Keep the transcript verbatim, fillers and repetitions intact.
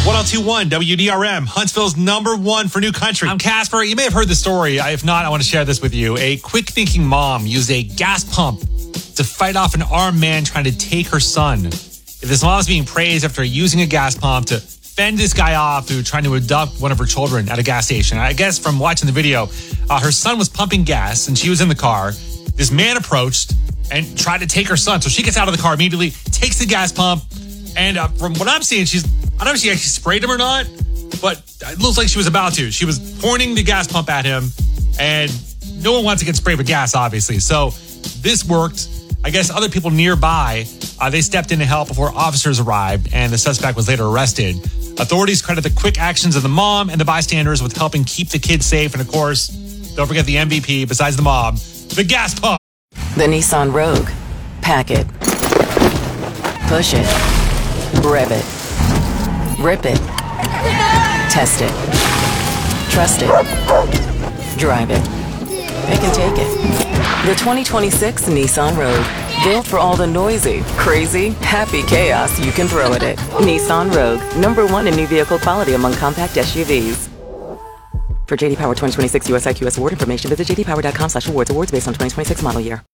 one oh two point one W D R M, Huntsville's number one for new country. I'm Casper. You may have heard the story. If not, I want to share this with you. A quick-thinking mom used a gas pump to fight off an armed man trying to take her son. If this mom is being praised after using a gas pump to fend this guy off who was trying to abduct one of her children at a gas station. I guess from watching the video, uh, her son was pumping gas and she was in the car. This man approached and tried to take her son. So she gets out of the car immediately, takes the gas pump, and uh, from what I'm seeing, she's, I don't know if she actually sprayed him or not, but it looks like she was about to. She was pointing the gas pump at him, and no one wants to get sprayed with gas, obviously. So this worked. I guess other people nearby, uh, they stepped in to help before officers arrived, and the suspect was later arrested. Authorities credit the quick actions of the mom and the bystanders with helping keep the kids safe. And of course, don't forget the M V P, besides the mom, the gas pump. The Nissan Rogue. Pack it. Push it. Rev it. Rip it. Test it. Trust it. Drive it. Pick and take it. The twenty twenty-six Nissan Rogue. Built for all the noisy, crazy, happy chaos you can throw at it. Nissan Rogue. Number one in new vehicle quality among compact S U Vs. For J D Power twenty twenty-six U S I Q S award information, visit j d power dot com slash awards. Awards based on twenty twenty-six model year.